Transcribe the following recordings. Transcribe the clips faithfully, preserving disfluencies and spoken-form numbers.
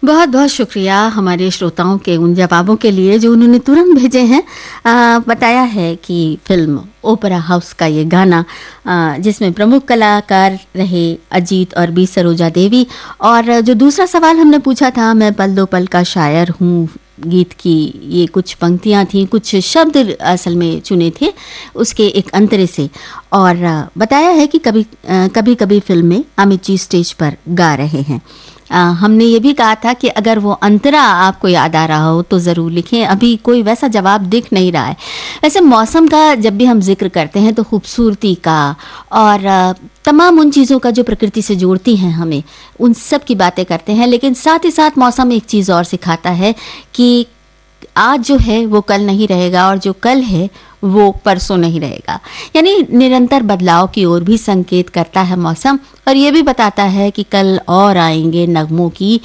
बहुत बहुत शुक्रिया हमारे श्रोताओं के उन जवाबों के लिए जो उन्होंने तुरंत भेजे हैं। आ, बताया है कि फिल्म ओपेरा हाउस का ये गाना आ, जिसमें प्रमुख कलाकार रहे अजीत और बी सरोजा देवी, और जो दूसरा सवाल हमने पूछा था, मैं पल दो पल का शायर हूँ गीत की ये कुछ पंक्तियाँ थीं, कुछ शब्द असल में चुने थे उसके एक अंतरे से, और बताया है कि कभी कभी कभी फिल्म में अमित जी स्टेज पर गा रहे हैं। आ, हमने ये भी कहा था कि अगर वो अंतरा आपको याद आ रहा हो तो ज़रूर लिखें। अभी कोई वैसा जवाब दिख नहीं रहा है। वैसे मौसम का जब भी हम जिक्र करते हैं तो खूबसूरती का और तमाम उन चीज़ों का जो प्रकृति से जोड़ती हैं हमें, उन सब की बातें करते हैं, लेकिन साथ ही साथ मौसम एक चीज़ और सिखाता है कि आज जो है वो कल नहीं रहेगा और जो कल है वो परसों नहीं रहेगा। यानी निरंतर बदलाव की ओर भी संकेत करता है मौसम, और ये भी बताता है कि कल और आएंगे नगमों की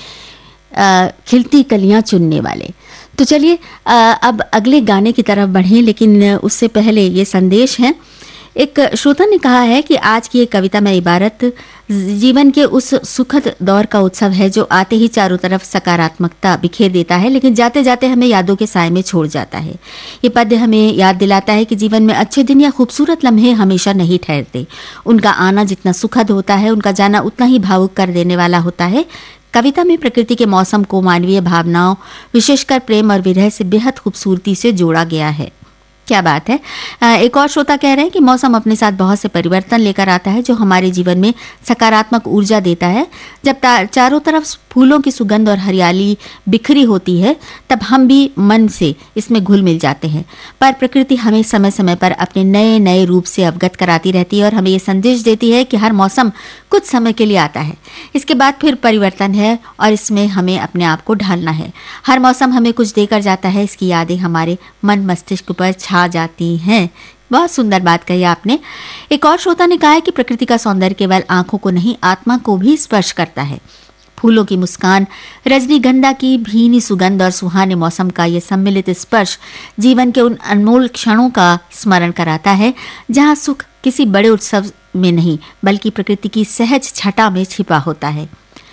आ, खिलती कलियां चुनने वाले। तो चलिए अब अगले गाने की तरफ बढ़ें, लेकिन उससे पहले ये संदेश है। एक श्रोता ने कहा है कि आज की एक कविता में इबारत जीवन के उस सुखद दौर का उत्सव है जो आते ही चारों तरफ सकारात्मकता बिखेर देता है, लेकिन जाते जाते हमें यादों के साए में छोड़ जाता है। ये पद्य हमें याद दिलाता है कि जीवन में अच्छे दिन या खूबसूरत लम्हे हमेशा नहीं ठहरते। उनका आना जितना सुखद होता है, उनका जाना उतना ही भावुक कर देने वाला होता है। कविता में प्रकृति के मौसम को मानवीय भावनाओं, विशेषकर प्रेम और विरह से बेहद खूबसूरती से जोड़ा गया है। क्या बात है। एक और श्रोता कह रहे हैं कि मौसम अपने साथ बहुत से परिवर्तन लेकर आता है जो हमारे जीवन में सकारात्मक ऊर्जा देता है। जब चारों तरफ फूलों की सुगंध और हरियाली बिखरी होती है तब हम भी मन से इसमें घुल मिल जाते हैं, पर प्रकृति हमें समय समय पर अपने नए नए रूप से अवगत कराती रहती है और हमें ये संदेश देती है कि हर मौसम कुछ समय के लिए आता है, इसके बाद फिर परिवर्तन है और इसमें हमें अपने आप को ढालना है। हर मौसम हमें कुछ देकर जाता है, इसकी यादें हमारे मन मस्तिष्क पर छा जाती हैं। बहुत सुंदर बात कही आपने। एक और श्रोता ने कहा है कि प्रकृति का सौंदर्य केवल आंखों को नहीं, आत्मा को भी स्पर्श करता है। फूलों की मुस्कान, रजनीगंधा की भीनी सुगंध और सुहाने मौसम का यह सम्मिलित स्पर्श जीवन के उन अनमोल क्षणों का स्मरण कराता है जहां सुख किसी बड़े उत्सव में नहीं बल्कि प्रकृति की सहज छटा में छिपा होता है।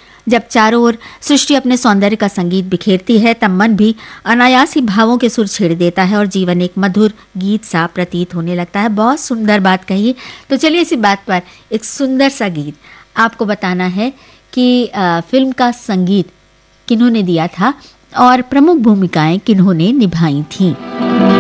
जब चारों ओर सृष्टि अपने सौंदर्य का संगीत बिखेरती है तब मन भी अनायास ही भावों के सुर छेड़ देता है और जीवन एक मधुर गीत सा प्रतीत होने लगता है। बहुत सुंदर बात कही। तो चलिए इसी बात पर एक सुंदर सा गीत आपको बताना है कि आ, फिल्म का संगीत किन्होंने दिया था और प्रमुख भूमिकाएं किन्होंने निभाई थीं।